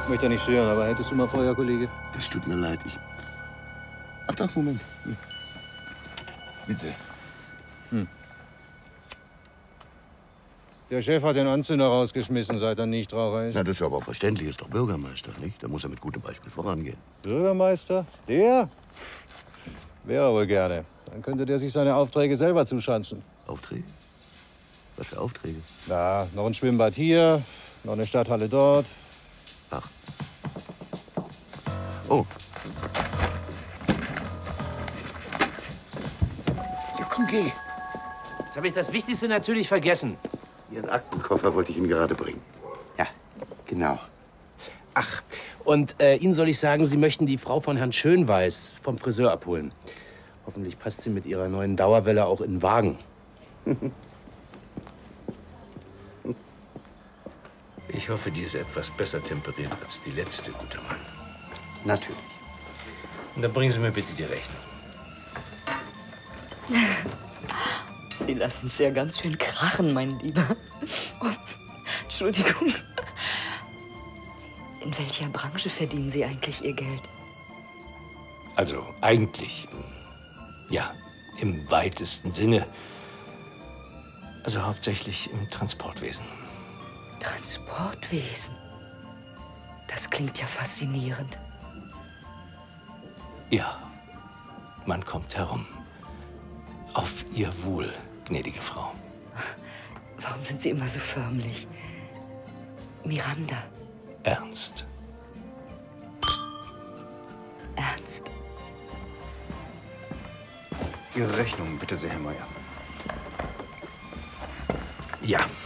Ich möchte ja nicht stören, aber hättest du mal Feuer, Kollege? Das tut mir leid. Ach doch, Moment. Hier. Bitte. Der Chef hat den Anzünder rausgeschmissen, seit er Nichtraucher ist. Na, das ist aber verständlich. Ist doch Bürgermeister, nicht? Da muss er mit gutem Beispiel vorangehen. Bürgermeister? Der? Wäre wohl gerne. Dann könnte der sich seine Aufträge selber zuschanzen. Aufträge? Was für Aufträge? Na, noch ein Schwimmbad hier, noch eine Stadthalle dort. Ach. Oh. Ja, komm, geh. Jetzt habe ich das Wichtigste natürlich vergessen. Ihren Aktenkoffer wollte ich Ihnen gerade bringen. Ja, genau. Ach, und Ihnen soll ich sagen, Sie möchten die Frau von Herrn Schönweiß vom Friseur abholen. Hoffentlich passt sie mit ihrer neuen Dauerwelle auch in den Wagen. Ich hoffe, die ist etwas besser temperiert als die letzte, guter Mann. Natürlich. Und dann bringen Sie mir bitte die Rechnung. Sie lassen es ja ganz schön krachen, mein Lieber. Oh, Entschuldigung. In welcher Branche verdienen Sie eigentlich Ihr Geld? Also eigentlich, ja, im weitesten Sinne. Also hauptsächlich im Transportwesen. Transportwesen? Das klingt ja faszinierend. Ja, man kommt herum. Auf Ihr Wohl, gnädige Frau. Warum sind Sie immer so förmlich? Miranda. Ernst. Ernst. Ihre Rechnung, bitte sehr, Herr Meier. Ja.